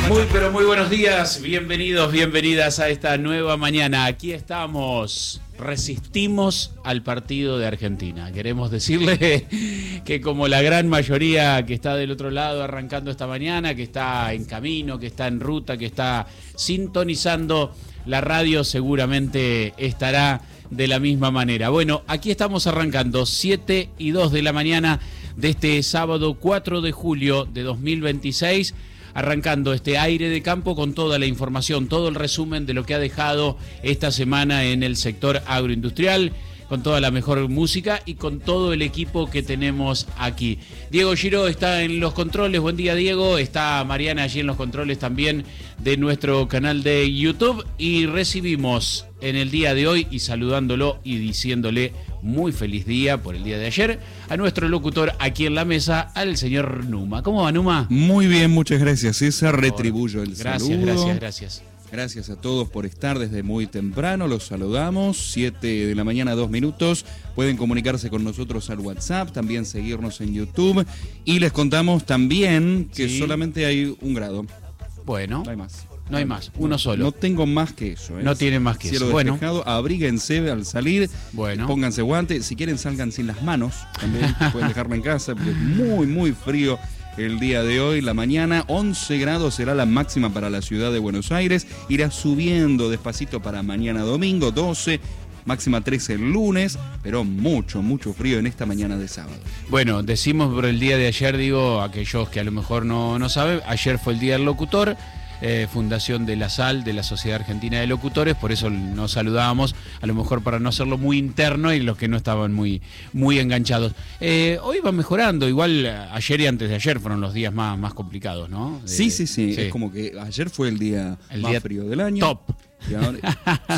Muy, pero muy buenos días, bienvenidos, bienvenidas a esta nueva mañana. Aquí estamos, resistimos al partido de Argentina. Queremos decirle que como la gran mayoría que está del otro lado arrancando esta mañana, que está en camino, que está en ruta, que está sintonizando la radio, seguramente estará de la misma manera. Bueno, aquí estamos arrancando 7:02 de la mañana de este sábado 4 de julio de 2026. Arrancando este aire de campo con toda la información, todo el resumen de lo que ha dejado esta semana en el sector agroindustrial, con toda la mejor música y con todo el equipo que tenemos aquí. Diego Giró está en los controles, buen día Diego, está Mariana allí en los controles también de nuestro canal de YouTube y recibimos en el día de hoy y saludándolo y diciéndole muy feliz día por el día de ayer a nuestro locutor aquí en la mesa, al señor Numa. ¿Cómo va, Numa? Muy bien, muchas gracias, César. Retribuyo el saludo. Gracias. Gracias a todos por estar desde muy temprano, los saludamos, 7 de la mañana, 2 minutos, pueden comunicarse con nosotros al WhatsApp, también seguirnos en YouTube y les contamos también que solamente hay 1 grado. Bueno. No hay más. No hay más, uno solo. No tengo más que eso. No tiene más que Cielo eso. Despejado, abríguense al salir, pónganse guantes, si quieren salgan sin las manos, también pueden dejarla en casa, porque es muy, muy frío. El día de hoy, la mañana, 11 grados será la máxima para la ciudad de Buenos Aires. Irá subiendo despacito para mañana domingo, 12, máxima 13 el lunes, pero mucho, mucho frío en esta mañana de sábado. Bueno, decimos por el día de ayer, digo, aquellos que a lo mejor no saben, ayer fue el Día del Locutor. Fundación de la SAL, de la Sociedad Argentina de Locutores, por eso nos saludábamos, a lo mejor para no hacerlo muy interno y los que no estaban muy enganchados. Hoy va mejorando, igual ayer y antes de ayer fueron los días más complicados, ¿no? Sí, es como que ayer fue el día más frío del año. Top. Y ahora,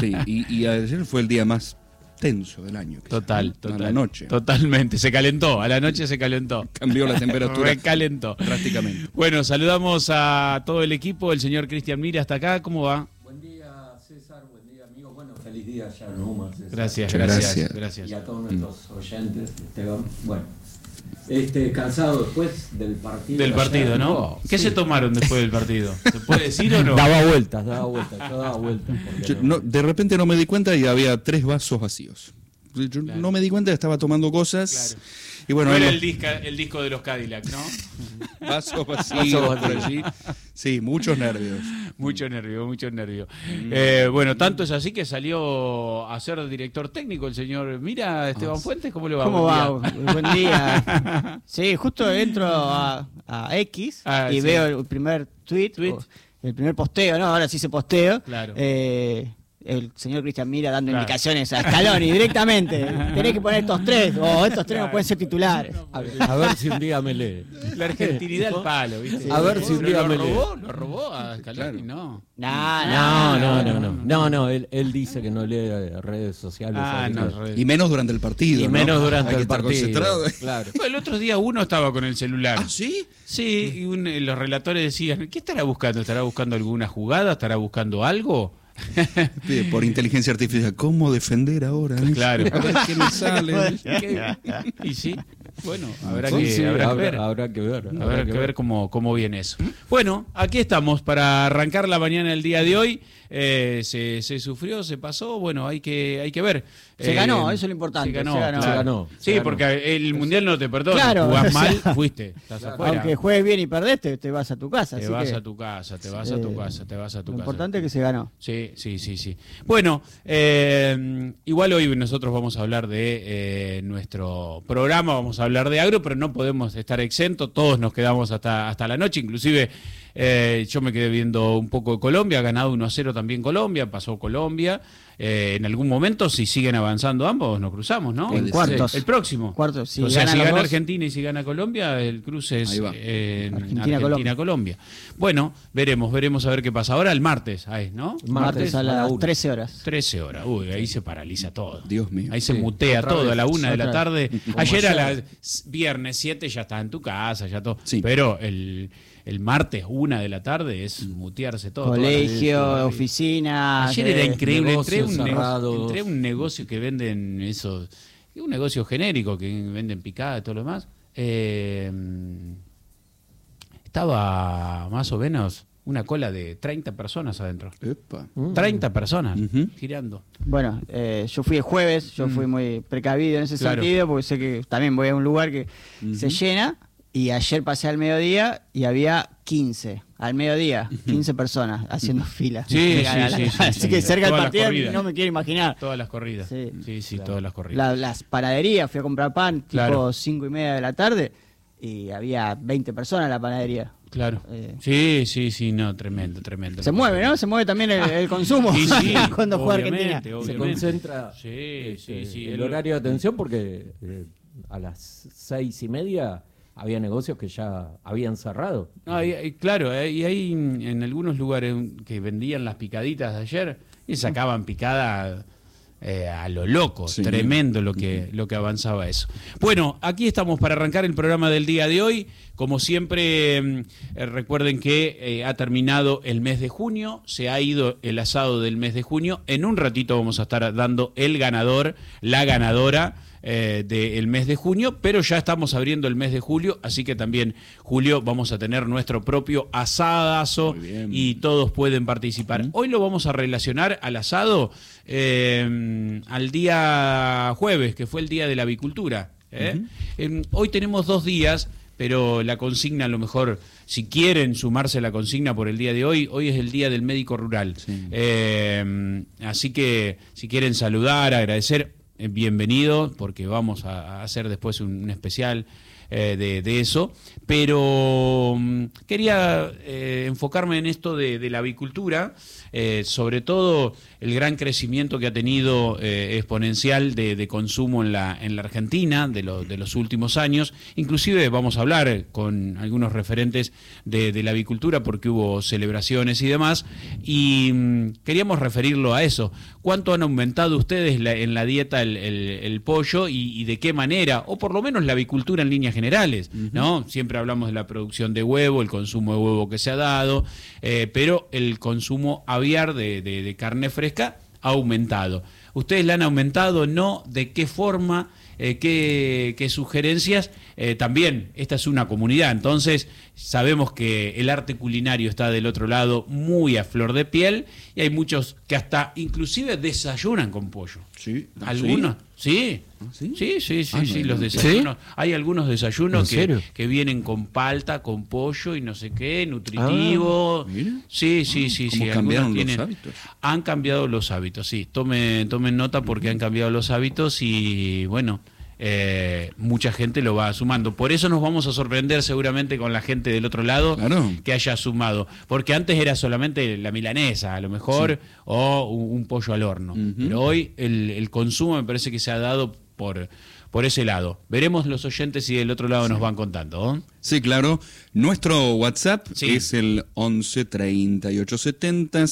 y ayer fue el día más tenso del año. Total. A la noche. Totalmente, se calentó, a la noche se calentó. Cambió la temperatura. Recalentó. Prácticamente. Bueno, saludamos a todo el equipo, el señor Cristian Mira hasta acá, ¿cómo va? Buen día César, buen día amigos, bueno, feliz día ya Numa, César. Gracias. Y a todos nuestros oyentes, Esteban, bueno. Cansado después del partido. Del partido, ¿no? ¿Qué se tomaron después del partido? ¿Se puede decir o no? Daba vueltas. De repente no me di cuenta y había 3 vasos vacíos. Yo no me di cuenta, estaba tomando cosas. Claro. Y bueno, no era el disco de los Cadillac, ¿no? Vasos vacíos por allí. Sí, muchos nervios. Mucho nervio. Bueno, tanto es así que salió a ser director técnico el señor. Mira, Esteban Fuentes, ¿cómo le va? ¿Cómo va? Buen día. Sí, justo entro a X y veo el primer tweet. El primer posteo, ¿no? Ahora sí se posteo. Claro. El señor Cristian Mira dando indicaciones a Scaloni directamente. Tenés que poner estos 3, o estos 3 no pueden ser titulares. A ver si un día me lee. La argentinidad al palo, ¿viste? A ver si un día me lee. ¿Lo robó a Scaloni? No. No, él dice que no lee redes sociales. Y menos durante el partido. Y menos durante el partido. Concentrado. Claro. El otro día uno estaba con el celular. ¿Ah, sí? Sí, y los relatores decían, ¿qué estará buscando? ¿Estará buscando alguna jugada? ¿Estará buscando algo? Por inteligencia artificial, ¿cómo defender ahora? Claro. A ver qué me sale. Y sí, bueno, habrá que ver cómo viene eso. Bueno, aquí estamos para arrancar la mañana del día de hoy. Se sufrió, se pasó, bueno, hay que ver. Se ganó, eso es lo importante. Se ganó. Sí, porque el Mundial no te perdona. Claro, jugás mal, fuiste, estás afuera. Aunque juegues bien y perdés, te vas a tu casa. Te vas a tu casa. Lo importante es que se ganó. Sí. Bueno, igual hoy nosotros vamos a hablar de nuestro programa, vamos a hablar de agro, pero no podemos estar exentos, todos nos quedamos hasta la noche, inclusive yo me quedé viendo un poco de Colombia, ha ganado 1-0 también Colombia, pasó Colombia. En algún momento, si siguen avanzando ambos, nos cruzamos, ¿no? En cuartos. El próximo. Cuartos, si gana Argentina y si gana Colombia, el cruce es Argentina-Colombia. Bueno, veremos a ver qué pasa. Ahora el martes, ¿no? Martes a las 13 horas. 13 horas. Uy, ahí se paraliza todo. Dios mío. Ahí se mutea todo a la 1 de la tarde. Ayer a las viernes 7 ya está en tu casa, ya todo. Sí. Pero el martes 1 de la tarde es mutearse todo. Colegio, oficina. Ayer era increíble. Entré a un negocio que venden eso, un negocio genérico que venden picada y todo lo demás. Estaba más o menos una cola de 30 personas adentro. Epa. 30 personas girando. Bueno, yo fui el jueves, yo fui muy precavido en ese sentido, porque sé que también voy a un lugar que se llena, y ayer pasé al mediodía y había 15, al mediodía, 15 personas haciendo fila. Sí, así que cerca del partido no me quiero imaginar. Todas las corridas. Sí, claro. Todas las corridas. Las panaderías, fui a comprar pan, tipo 5:30 de la tarde, y había 20 personas en la panadería. Claro. Sí, no, tremendo. Se mueve, ¿no? Se mueve también el consumo cuando juega Argentina. Obviamente. Se concentra el horario de atención, porque a las 6:30 había negocios que ya habían cerrado. Claro, y hay en algunos lugares que vendían las picaditas de ayer y sacaban picada a lo loco, tremendo lo que avanzaba eso. Bueno, aquí estamos para arrancar el programa del día de hoy. Como siempre, recuerden que ha terminado el mes de junio, se ha ido el asado del mes de junio. En un ratito vamos a estar dando el ganador, la ganadora del mes de junio, pero ya estamos abriendo el mes de julio, así que también julio vamos a tener nuestro propio asadazo y todos pueden participar. Hoy lo vamos a relacionar al asado al día jueves, que fue el día de la avicultura. Hoy tenemos 2 días, pero la consigna, a lo mejor, si quieren sumarse a la consigna por el día de hoy es el día del médico rural. Así que si quieren saludar, agradecer, bienvenido, porque vamos a hacer después un especial de eso, pero quería enfocarme en esto de la avicultura, sobre todo el gran crecimiento que ha tenido exponencial de consumo en la Argentina de los últimos años. Inclusive vamos a hablar con algunos referentes de la avicultura, porque hubo celebraciones y demás, y queríamos referirlo a eso. ¿Cuánto han aumentado ustedes en la dieta el pollo y de qué manera? O por lo menos la avicultura en líneas generales, ¿no? Siempre hablamos de la producción de huevo, el consumo de huevo que se ha dado, pero el consumo aviar de carne fresca ha aumentado. ¿Ustedes la han aumentado? ¿No? ¿De qué forma? ¿Qué sugerencias? También, esta es una comunidad, entonces sabemos que el arte culinario está del otro lado muy a flor de piel, y hay muchos que hasta inclusive desayunan con pollo. Sí. ¿Algunos? Sí. Sí, los desayunos. ¿Sí? Hay algunos desayunos que vienen con palta, con pollo y no sé qué, nutritivo. Sí. ¿Cómo cambiaron los hábitos? Han cambiado los hábitos, sí. Tomen nota, porque han cambiado los hábitos y, bueno, mucha gente lo va sumando. Por eso nos vamos a sorprender seguramente con la gente del otro lado, que haya sumado. Porque antes era solamente la milanesa, a lo mejor, o un pollo al horno. Pero hoy el consumo me parece que se ha dado por ese lado. Veremos los oyentes si del otro lado nos van contando, ¿no? Sí, claro. Nuestro WhatsApp es el 11 38 70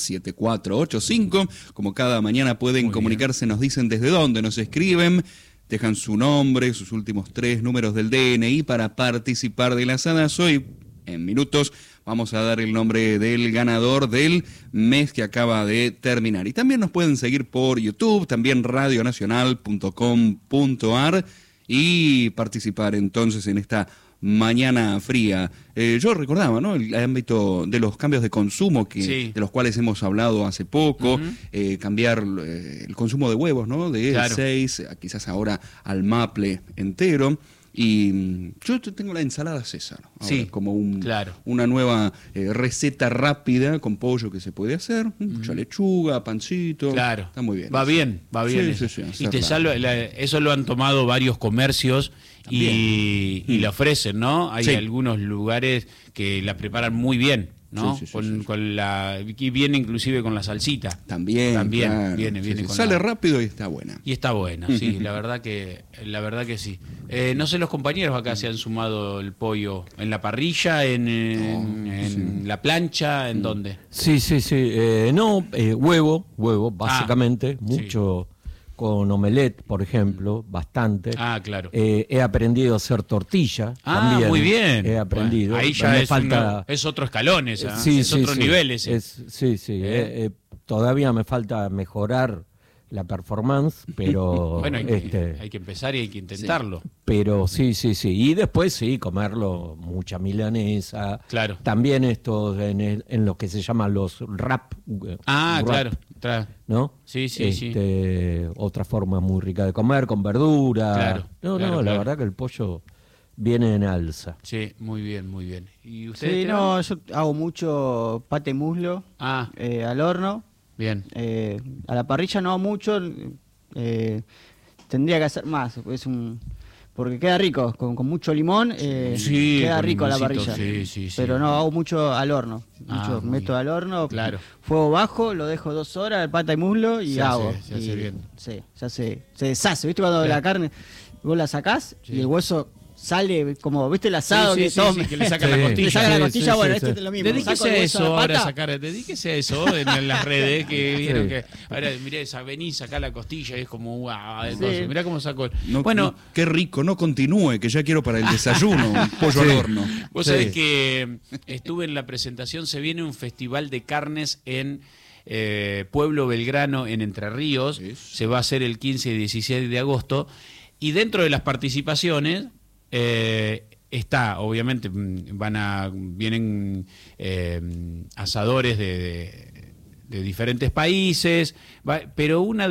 7485. Como cada mañana pueden comunicarse, nos dicen desde dónde nos escriben, dejan su nombre, sus últimos 3 números del DNI para participar del asadazo. Hoy, en minutos, vamos a dar el nombre del ganador del mes que acaba de terminar. Y también nos pueden seguir por YouTube, también radionacional.com.ar, y participar entonces en esta mañana fría. Yo recordaba, ¿no?, el ámbito de los cambios de consumo de los cuales hemos hablado hace poco, cambiar el consumo de huevos, ¿no?, de 6 quizás ahora al maple entero. Y yo tengo la ensalada César, como una nueva receta rápida con pollo que se puede hacer, mucha lechuga, pancito, está muy bien. Va bien. Sí, y te eso lo han tomado varios comercios y la ofrecen, ¿no? Hay algunos lugares que la preparan muy bien, ¿no? Con la, y viene inclusive con la salsita. También claro, viene con sale rápido y está buena. Sí, la verdad que sí. No sé, los compañeros acá se han sumado el pollo en la parrilla, en la plancha, ¿en dónde? Sí. Huevo, básicamente, mucho. Con omelette, por ejemplo, bastante. Claro. He aprendido a hacer tortilla. También. Muy bien. He aprendido. Ahí ya es otro escalón ese. Es otro nivel ese. Todavía me falta mejorar la performance, pero bueno, hay que empezar y hay que intentarlo. Sí. Pero sí. Y después sí, comerlo, mucha milanesa. Claro. También esto en lo que se llaman los wrap. Claro. ¿No? Sí. Otra forma muy rica de comer, con verdura. Claro. La verdad que el pollo viene en alza. Sí, muy bien. ¿Y usted? Sí, yo hago mucho pate muslo al horno. Bien. A la parrilla no mucho, tendría que hacer más, porque queda rico, con mucho limón, queda rico a la parrilla. Sí. Pero no, hago mucho al horno, meto al horno, fuego bajo, lo dejo 2 horas, el pata y muslo y hago. Se hace bien. Sí, se deshace, ¿viste? Cuando la carne vos la sacás y el hueso sale como, ¿viste el asado que le saca la costilla? Le saca la costilla, bueno, este es lo mismo. Dedíquese a eso ahora, dedíquese a eso en las redes que vieron que ahora mirá, vení, sacá la costilla y es como mirá cómo sacó. Qué rico, no continúe, que ya quiero para el desayuno, pollo al horno. Vos sabés que estuve en la presentación, se viene un festival de carnes en Pueblo Belgrano en Entre Ríos, se va a hacer el 15 y 16 de agosto, y dentro de las participaciones está, obviamente, vienen asadores de diferentes países, pero una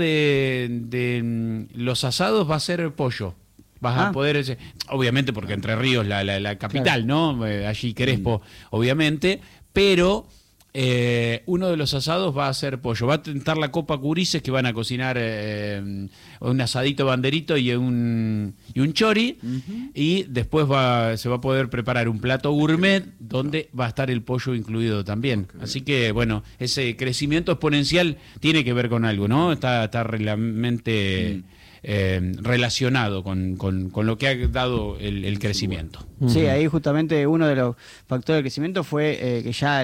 de los asados va a ser pollo. Vas a poder, obviamente, porque Entre Ríos, la capital, claro, ¿no? Allí Crespo, obviamente, pero uno de los asados va a ser pollo. Va a tentar la Copa Curices, que van a cocinar un asadito banderito y un chori, y después se va a poder preparar un plato gourmet donde va a estar el pollo incluido también. Así que, bueno, ese crecimiento exponencial tiene que ver con algo, ¿no? Está realmente relacionado con lo que ha dado el crecimiento. Sí, ahí justamente uno de los factores del crecimiento fue que ya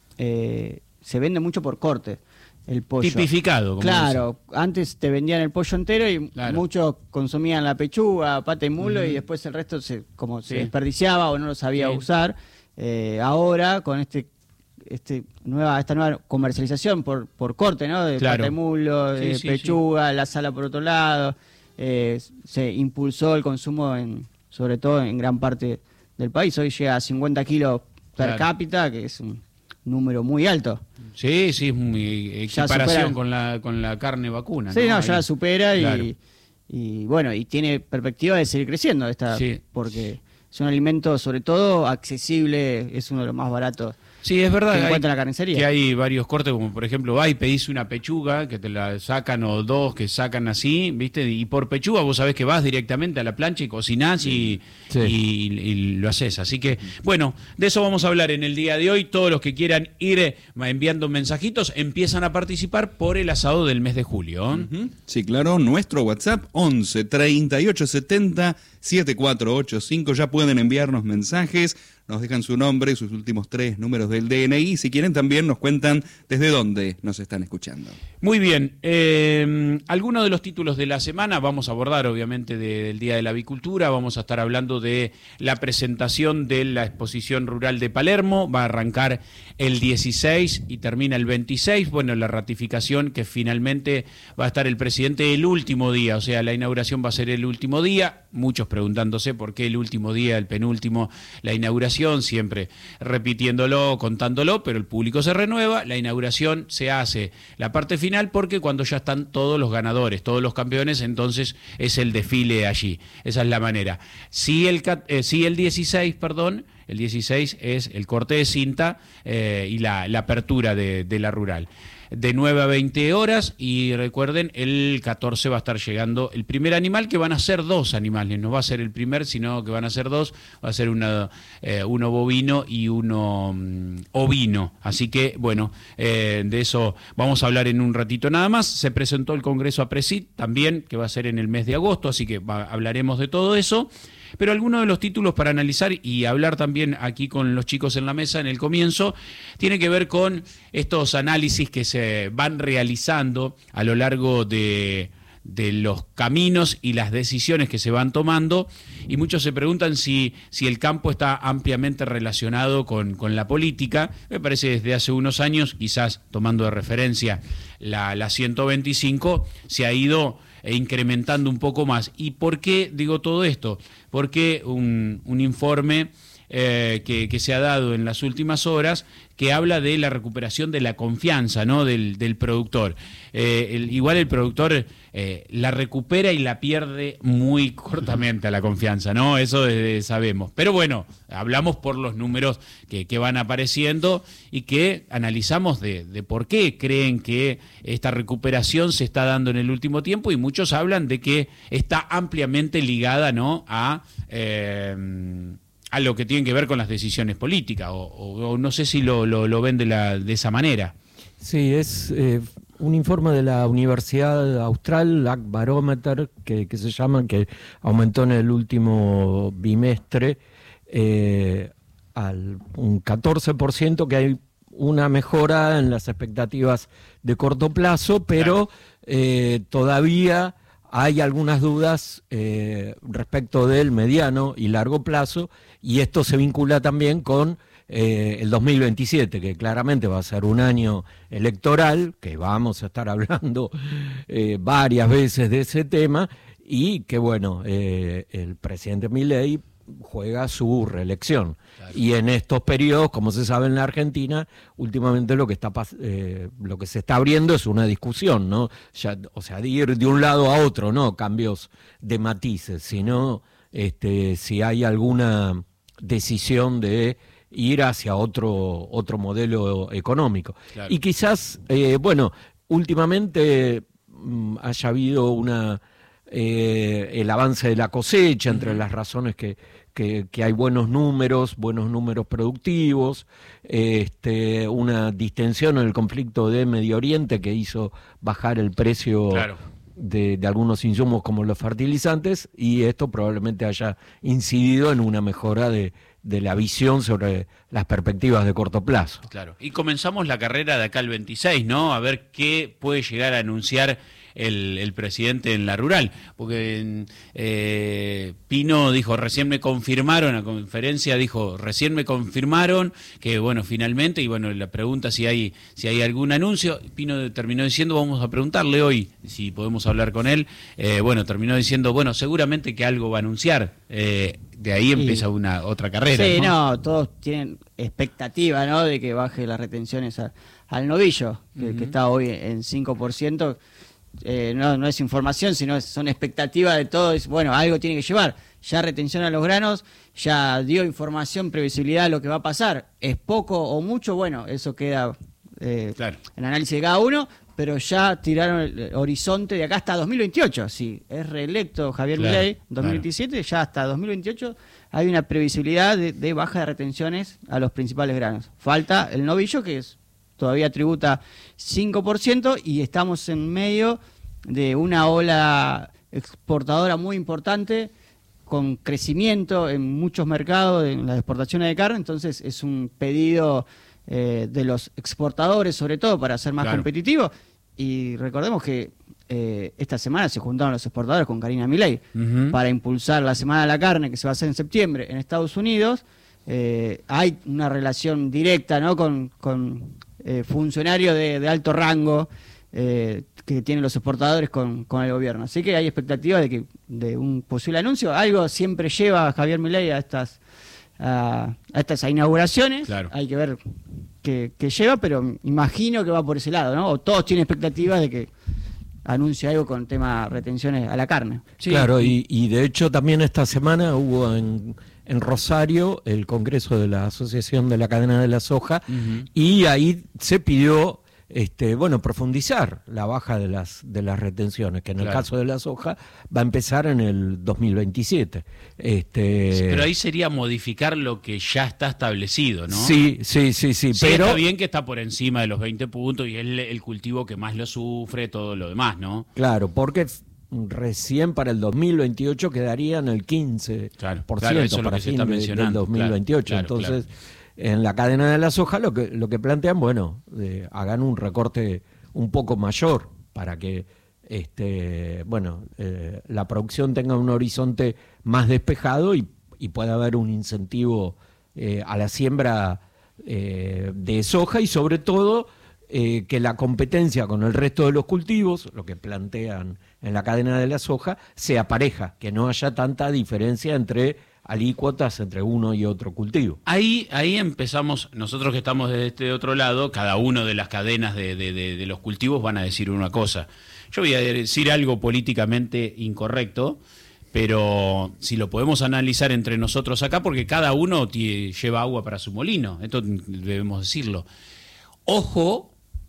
se vende mucho por corte el pollo. Tipificado, como claro, antes te vendían el pollo entero y muchos consumían la pechuga, pata y muslo, y después el resto se desperdiciaba o no lo sabía usar. Ahora, con esta nueva comercialización por corte, ¿no? De pata y muslo, de pechuga, la sala por otro lado, se impulsó el consumo sobre todo en gran parte del país. Hoy llega a 50 kilos per cápita, que es un número muy alto. Sí, es muy equiparación con la carne vacuna. Sí, ya la supera, y bueno, y tiene perspectiva de seguir creciendo porque es un alimento sobre todo accesible, es uno de los más baratos. Sí, es verdad. Que encuentra la carnicería. Que hay varios cortes, como por ejemplo, vas y pedís una pechuga, que te la sacan, o 2 que sacan así, ¿viste? Y por pechuga vos sabés que vas directamente a la plancha y cocinás y lo haces. Así que, bueno, de eso vamos a hablar en el día de hoy. Todos los que quieran ir enviando mensajitos empiezan a participar por el asado del mes de julio. Sí, claro, nuestro WhatsApp 11 38 70 7485. Ya pueden enviarnos mensajes, nos dejan su nombre, sus últimos 3 números del DNI. Si quieren también nos cuentan desde dónde nos están escuchando. Muy bien, algunos de los títulos de la semana vamos a abordar, obviamente, del Día de la Avicultura. Vamos a estar hablando de la presentación de la exposición rural de Palermo. Va a arrancar el 16 y termina el 26. Bueno, la ratificación que finalmente va a estar el presidente el último día, o sea, la inauguración va a ser el último día. Muchos preguntándose por qué el último día, el penúltimo, la inauguración, siempre repitiéndolo, contándolo, pero el público se renueva. La inauguración se hace la parte final porque cuando ya están todos los ganadores, todos los campeones, entonces es el desfile allí. Esa es la manera. Si el 16, el 16 es el corte de cinta y la apertura de la rural. De 9 a 20 horas, y recuerden, el 14 va a estar llegando el primer animal, que van a ser 2 animales, no va a ser el primer, sino que van a ser 2, va a ser uno bovino y uno ovino. Así que, bueno, de eso vamos a hablar en un ratito nada más. Se presentó el Congreso APRESID también, que va a ser en el mes de agosto, así que hablaremos de todo eso. Pero algunos de los títulos para analizar y hablar también aquí con los chicos en la mesa en el comienzo, tiene que ver con estos análisis que se van realizando a lo largo de los caminos y las decisiones que se van tomando, y muchos se preguntan si el campo está ampliamente relacionado con la política. Me parece desde hace unos años, quizás tomando de referencia la 125, se ha ido incrementando un poco más. ¿Y por qué digo todo esto? Porque un informe que se ha dado en las últimas horas, que habla de la recuperación de la confianza, ¿no?, del productor. Igual el productor la recupera y la pierde muy cortamente a la confianza, ¿no? Eso sabemos. Pero bueno, hablamos por los números que van apareciendo y que analizamos de por qué creen que esta recuperación se está dando en el último tiempo, y muchos hablan de que está ampliamente ligada, ¿no?, a lo que tiene que ver con las decisiones políticas, o no sé si lo ven de esa manera. Sí, es un informe de la Universidad Austral, Ag Barometer, que se llama, que aumentó en el último bimestre al un 14%, que hay una mejora en las expectativas de corto plazo, pero todavía hay algunas dudas respecto del mediano y largo plazo, y esto se vincula también con el 2027, que claramente va a ser un año electoral, que vamos a estar hablando varias veces de ese tema, y que bueno, el presidente Milei juega su reelección. Claro. Y en estos periodos, como se sabe en la Argentina, últimamente lo que se está abriendo es una discusión, ¿no? O sea, de ir de un lado a otro, no cambios de matices, sino si hay alguna decisión de ir hacia otro modelo económico. Claro. Y quizás, últimamente haya habido el avance de la cosecha, entre las razones que hay buenos números productivos, una distensión en el conflicto de Medio Oriente que hizo bajar el precio de algunos insumos como los fertilizantes, y esto probablemente haya incidido en una mejora de la visión sobre las perspectivas de corto plazo. Claro. Y comenzamos la carrera de acá al 26, ¿no? A ver qué puede llegar a anunciar el presidente en la rural, porque Pino dijo, recién me confirmaron, en la conferencia dijo, recién me confirmaron que bueno, finalmente, y bueno, la pregunta si hay algún anuncio. Pino terminó diciendo, vamos a preguntarle hoy si podemos hablar con él, terminó diciendo, bueno, seguramente que algo va a anunciar, de ahí empieza otra carrera. Sí, no, todos tienen expectativa, ¿no?, de que baje las retenciones al novillo, que está hoy en 5%. No es información, sino son expectativas de todos. Bueno, algo tiene que llevar. Ya retención a los granos, ya dio información, previsibilidad de lo que va a pasar. ¿Es poco o mucho? Bueno, eso queda en análisis de cada uno, pero ya tiraron el horizonte de acá hasta 2028. Si es reelecto Javier Milei 2027, ya hasta 2028 hay una previsibilidad de baja de retenciones a los principales granos. Falta el novillo, que todavía tributa 5%, y estamos en medio de una ola exportadora muy importante, con crecimiento en muchos mercados en las exportaciones de carne. Entonces es un pedido de los exportadores, sobre todo, para ser más competitivos. Y recordemos que esta semana se juntaron los exportadores con Karina Milei para impulsar la Semana de la Carne, que se va a hacer en septiembre en Estados Unidos. Hay una relación directa, ¿no?, con funcionarios de alto rango que tienen los exportadores con el gobierno. Así que hay expectativa de un posible anuncio. Algo siempre lleva a Javier Milei a estas inauguraciones. Claro. Hay que ver qué lleva, pero imagino que va por ese lado, ¿no? O todos tienen expectativas de que anuncie algo con tema retenciones a la carne. Sí. Claro, y de hecho también esta semana hubo en Rosario el Congreso de la Asociación de la Cadena de la Soja, y ahí se pidió profundizar la baja de las retenciones, que en el caso de la soja va a empezar en el 2027. Pero ahí sería modificar lo que ya está establecido, ¿no? Sí. Pero está bien que está por encima de los 20 puntos y es el cultivo que más lo sufre, todo lo demás, ¿no? Claro, porque recién para el 2028 quedaría en el 15% para fin del 2028. Entonces, en la cadena de la soja lo que plantean, hagan un recorte un poco mayor para que la producción tenga un horizonte más despejado y pueda haber un incentivo a la siembra de soja y sobre todo que la competencia con el resto de los cultivos, lo que plantean en la cadena de la soja, sea pareja, que no haya tanta diferencia entre alícuotas entre uno y otro cultivo. Ahí empezamos, nosotros que estamos desde este otro lado, cada uno de las cadenas de los cultivos van a decir una cosa. Yo voy a decir algo políticamente incorrecto, pero si lo podemos analizar entre nosotros acá, porque cada uno lleva agua para su molino, esto debemos decirlo. Ojo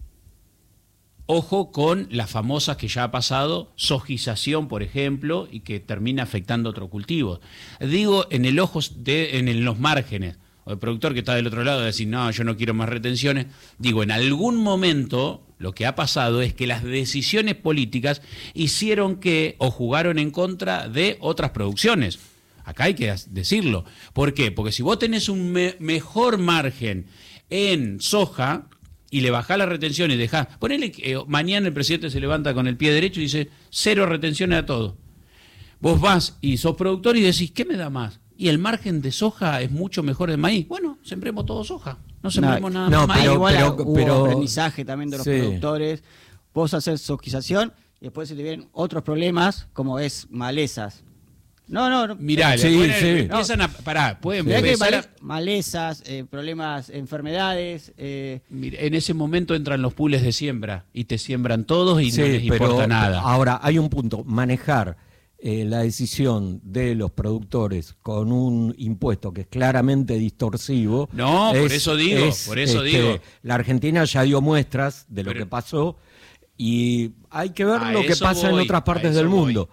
con las famosas que ya ha pasado, sojización, por ejemplo, y que termina afectando a otros cultivos. Digo, en los márgenes. O el productor que está del otro lado va a decir, no, yo no quiero más retenciones. Digo, en algún momento lo que ha pasado es que las decisiones políticas hicieron o jugaron en contra de otras producciones. Acá hay que decirlo. ¿Por qué? Porque si vos tenés un mejor margen en soja y le bajás la retención y dejás, ponele que mañana el presidente se levanta con el pie derecho y dice 0 retenciones a todo. Vos vas y sos productor y decís, ¿qué me da más? Y el margen de soja es mucho mejor de maíz. Bueno, sembremos todo soja, no sembremos nada más maíz. Hubo aprendizaje también de los productores. Vos haces sojización y después se te vienen otros problemas como es malezas. No. Mirá, empiezan a parar. Pueden empezar malezas, problemas, enfermedades. Mira, en ese momento entran los pools de siembra y te siembran todos y no les importa nada. Ahora, hay un punto. Manejar la decisión de los productores con un impuesto que es claramente distorsivo. No, por eso digo. La Argentina ya dio muestras de lo que pasó. Y hay que ver lo que pasa en otras partes del mundo.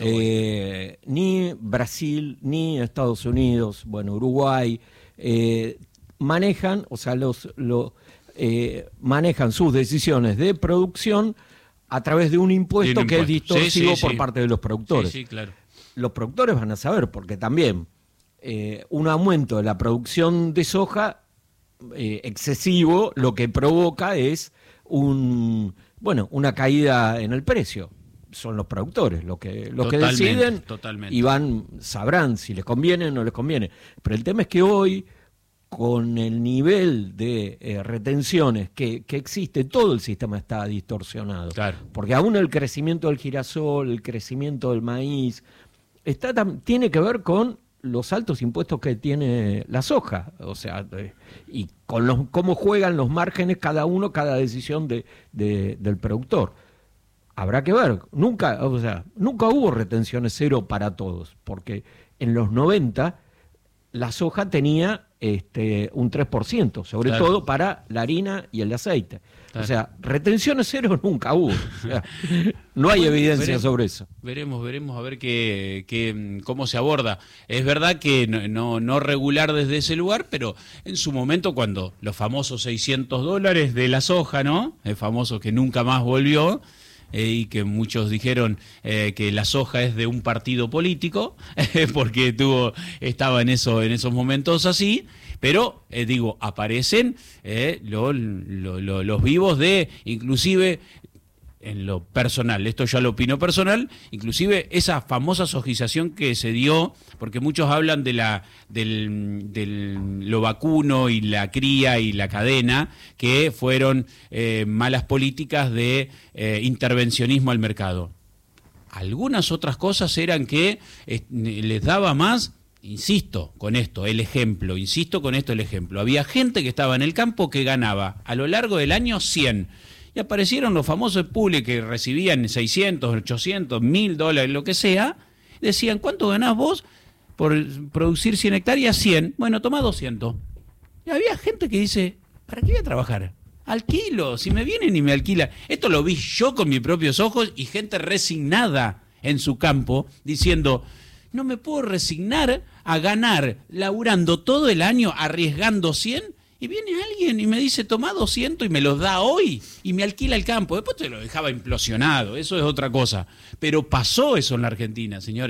Ni Brasil, ni Estados Unidos, Uruguay, manejan sus decisiones de producción a través de un impuesto que es distorsivo por parte de los productores. Sí, claro. Los productores van a saber, porque también un aumento de la producción de soja excesivo lo que provoca es una caída en el precio. Son los productores los que deciden totalmente. Y sabrán si les conviene o no les conviene. Pero el tema es que hoy, con el nivel de retenciones que existe, todo el sistema está distorsionado. Claro. Porque aún el crecimiento del girasol, el crecimiento del maíz, tiene que ver con los altos impuestos que tiene la soja, y con cómo juegan los márgenes cada decisión del productor. Habrá que ver, nunca hubo retenciones cero para todos, porque en los 90 la soja tenía un 3%, sobre todo para la harina y el aceite. Claro. Retenciones cero nunca hubo. No hay evidencia sobre eso. Veremos a ver cómo se aborda. Es verdad que no regular desde ese lugar, pero en su momento cuando los famosos $600 de la soja, ¿no? El famoso que nunca más volvió, y que muchos dijeron que la soja es de un partido político, porque estaba en esos momentos así, pero aparecen los vivos inclusive en lo personal, esto ya lo opino personal, inclusive esa famosa sojización que se dio, porque muchos hablan de lo vacuno y la cría y la cadena, que fueron malas políticas de intervencionismo al mercado. Algunas otras cosas eran que les daba más, insisto con esto el ejemplo. Había gente que estaba en el campo que ganaba a lo largo del año 100. Y aparecieron los famosos pools que recibían 600, 800, $1.000, lo que sea. Decían, ¿cuánto ganás vos por producir 100 hectáreas? 100. Bueno, toma 200. Y había gente que dice, ¿para qué voy a trabajar? Alquilo, si me vienen y me alquilan. Esto lo vi yo con mis propios ojos y gente resignada en su campo diciendo, no me puedo resignar a ganar laburando todo el año, arriesgando 100. Y viene alguien y me dice, toma 200 y me los da hoy y me alquila el campo. Después te lo dejaba implosionado, eso es otra cosa. Pero pasó eso en la Argentina, señores.